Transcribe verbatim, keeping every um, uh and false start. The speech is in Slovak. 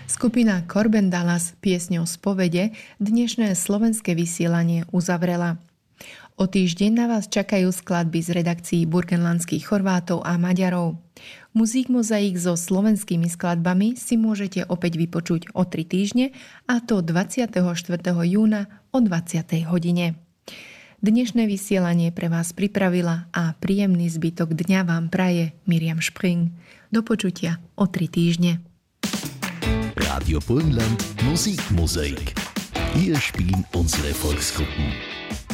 Skupina Corben Dallas piesňou Spovede dnešné slovenské vysielanie uzavrela. O týždeň na vás čakajú skladby z redakcií burgenlandských Chorvátov a Maďarov. Muzík mozaik so slovenskými skladbami si môžete opäť vypočuť o tri týždne, a to dvadsiateho štvrtého júna o dvadsiatej hodine. Dnešné vysielanie pre vás pripravila a príjemný zbytok dňa vám praje Miriam Spring. Do počutia o tri týždne. Radio Burgenland Musikmosaik. Hier spielen unsere Volksgruppen.